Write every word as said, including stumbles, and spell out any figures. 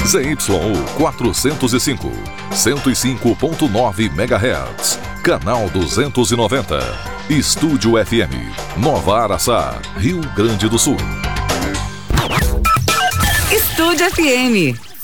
Z Y U quatrocentos e cinco, cento e cinco ponto nove megahertz. Canal duzentos e noventa. Estúdio F M, Nova Araçá, Rio Grande do Sul. Estúdio F M.